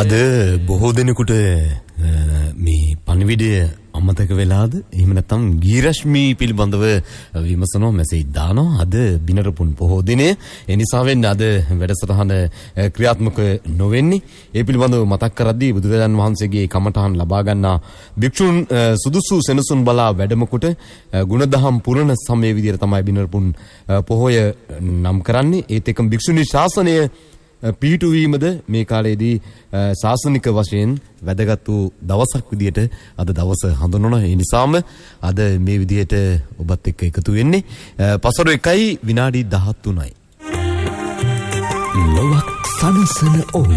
අද බොහෝ දෙනෙකුට මේ පණිවිඩය අමතක වෙලාද? එහෙම නැත්නම් ගීරශ්මි පිළිබඳව විමසනවා මැසේජ් දානවා. අද බිනරපුන් පොහෝ දිනේ. ඒ නිසා වෙන්නේ අද වැඩසටහන ක්‍රියාත්මක නොවෙන්නේ. ඒ පිළිබඳව මතක් කරද්දී බුදුරජාණන් වහන්සේගේ කමඨහන් ලබා ගන්නා භික්ෂුන් සුදුසු සෙනසුන් බලා වැඩම කොට ගුණදහම් පුරණ සමයේ විදියට තමයි බිනරපුන් පොහොය නම් කරන්නේ. ඒත් එක්කම භික්ෂුණී ශාසනය පිහිටුවීමද මේ කාලයේදී ශාසනික වශයෙන් වැදගත් වූ දවසක් විදියට අද දවස හඳුන්වනවා. ඒ නිසාම අද මේ විදියට ඔබත් එක්ක එකතු වෙන්නේ පසර 1 විනාඩි 13යි. ලොවක් සනසන